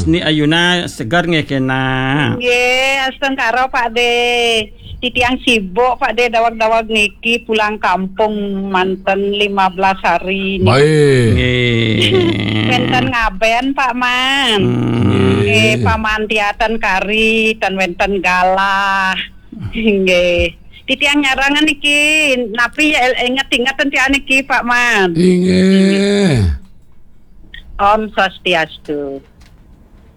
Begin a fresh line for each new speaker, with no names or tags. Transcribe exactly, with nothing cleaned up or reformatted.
Asni ayuna segar nggih kena.
Nggih, aston karo Pak De. Titiang sibuk Pak De dawag-dawag niki pulang kampung manten lima belas hari niki.
Baik.
Nggih.
Wenten ngaben Pak Man. Nggih, paman tiatan kari dan wenten galah. Nggih. Titiang nyarangan niki, napi inget-ingeten tiang niki Pak Man.
Inggih.
Om Swastiastu.